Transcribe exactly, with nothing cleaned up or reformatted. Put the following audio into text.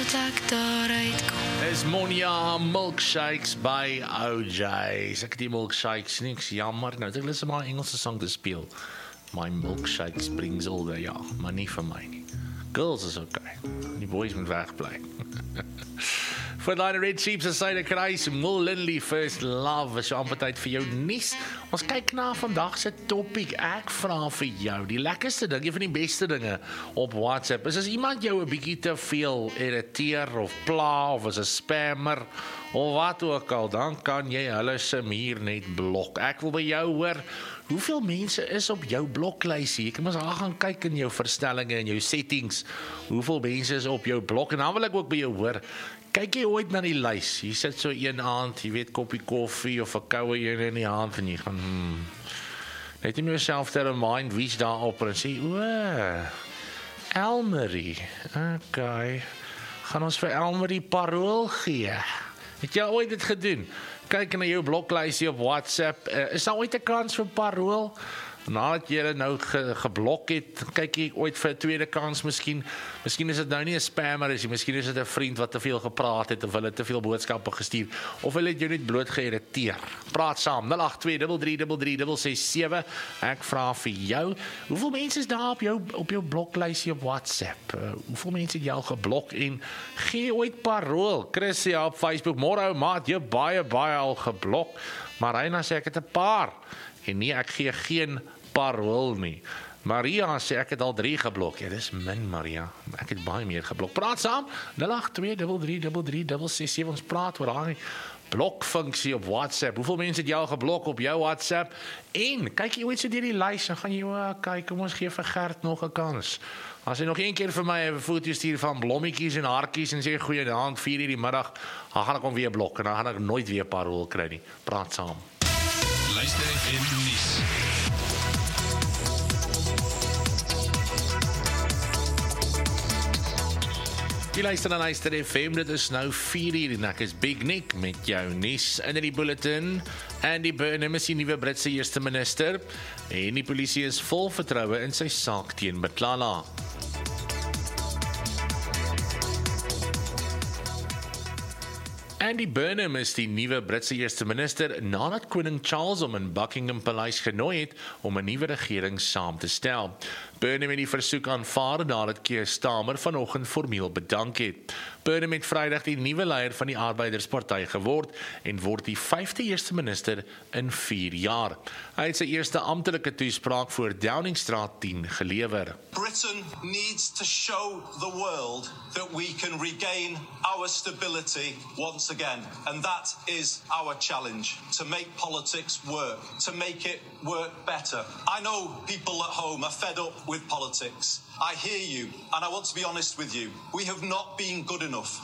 ek daaruit kom. Is Monia Milkshakes by O J's. Ek het die milkshakes niks jammer. Nou, ek lus om my Engelse sang te speel. My milkshakes brings all the, ja, maar nie vir my nie. Girls is okay. Die boys moet wegbly. Voor daai Red Sheeps en syde kruis, Mul Lindley First Love, is so amper tyd vir jou nuus. Ons kyk na vandag se topic. Ek vra vir jou, die lekkerste ding, een van die beste dinge op WhatsApp, is as iemand jou 'n bietjie te veel irriteer of pla of is 'n spammer of wat ook al, dan kan jy hulle se hier net blok. Ek wil by jou hoor, hoeveel mense is op jou bloklysie? Ek moet al gaan kyk in jou verstellinge en jou settings. Hoeveel mense is op jou blok? En dan wil ek ook by jou hoor, kyk jy ooit na die lys? Jy sit so een aand, jy weet, koppie koffie of 'n koue een in die hand en jy gaan hmm, net om jouself te remind wie's daar op en sê, o, Elmarie, okay, gaan ons vir Elmarie parool gee? Het jy ooit dit gedoen? Kyk na jou bloklysie op WhatsApp, uh, is daar ooit 'n kans vir parool? Nadat jy dit nou ge, geblok het, kyk jy ooit vir 'n tweede kans miskien. Miskien is dit nou nie 'n spammer is, miskien is dit 'n vriend wat te veel gepraat het of hulle te veel boodskappe gestuur of hulle het jou net bloot geïrriteer. Praat saam nul agt twee drie drie drie drie drie ses sewe. Ek vra vir jou, hoeveel mense is daar op jou op jou bloklysie op WhatsApp? Uh, hoeveel mense het jy al geblok en gee ooit parool? Chris sê op Facebook, môre ou maat, jy baie baie al geblok. Marina sê ek het 'n paar. En nee, ek gee geen parool nie. Maria sê ek het al drie geblok. Ja, dis min, Maria. Ek het baie meer geblok. Praat saam. nul agt twee drie drie drie drie drie ses sewe. Ons praat oor daai blokfunksie op WhatsApp. Hoeveel mense het jou geblok op jou WhatsApp? En kyk jy ooit so deur die lys, dan gaan jy o, kyk, kom ons gee vir Gert nog 'n kans. As hy nog een keer vir my 'n foto stuur van blommetjies en hartjies en sê goeie aand, vier uur die middag, dan gaan ek hom weer blok en dan gaan ek nooit weer parool kry nie. Praat saam. Luister F M nuus. Jy luister na Luister F M, dit is nou vier uur en ek is Big Nick met jou nuus in die bulletin. Andy Burnham is die nuwe Britse eerste minister en die polisie is vol vertroue in sy saak teen Betlala. Andy Burnham is die nuwe Britse eerste minister nadat koning Charles hom in Buckingham Paleis genooi het om 'n nuwe regering saam te stel. Burnham het die versoek aanvaar nadat Keir Starmer vanoggend formeel bedank het. Burnham het Vrydag die nuwe leier van die Arbeidersparty geword en word die vyfde eerste minister in vier jaar. Hy het sy eerste amptelike toespraak voor Downingstraat tien gelewer. Britain needs to show the world that we can regain our stability once again. And that is our challenge, to make politics work, to make it work better. I know people at home are fed up with politics. I hear you, and I want to be honest with you. We have not been good enough.